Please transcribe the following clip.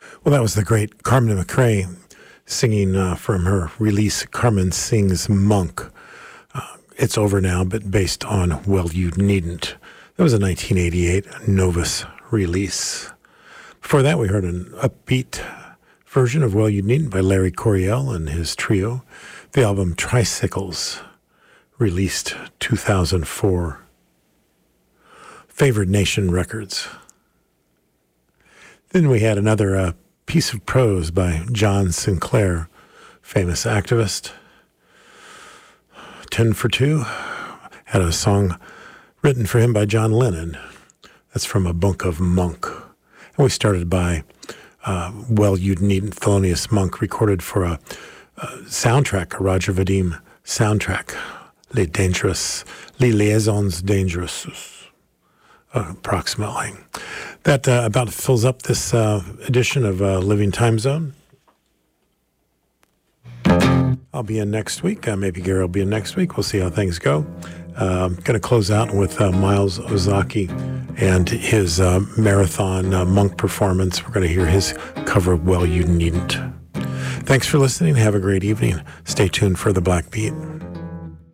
Well, that was the great Carmen McRae singing from her release, Carmen Sings Monk. It's over now, but based on Well, You Needn't. That was a 1988 Novus release. Before that, we heard an upbeat version of Well, You Needn't by Larry Coryell and his trio. The album Tricycles, released 2004. Favored Nation Records. Then we had another piece of prose by John Sinclair, famous activist. 10 for 2 had a song written for him by John Lennon. That's from A Book of Monk. And we started by Well, You Needn't, Thelonious Monk, recorded for a soundtrack, a Roger Vadim soundtrack, Les Liaisons Dangereuses. Approximately. That about fills up this edition of Living Time Zone. I'll be in next week. Maybe Gary will be in next week. We'll see how things go. I'm going to close out with Miles Ozaki and his marathon monk performance. We're going to hear his cover of Well, You Needn't. Thanks for listening. Have a great evening. Stay tuned for The Black Beat.